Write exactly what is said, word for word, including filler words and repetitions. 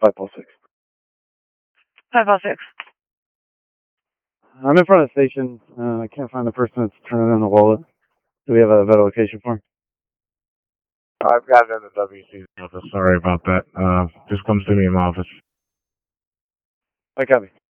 five Paul six. five Paul six. I'm in front of the station. Uh, I can't find the person that's turning in the wallet. Do we have a better location for him? I've got it in the W C office. Sorry about that. Uh, just come see me in my office. I copy.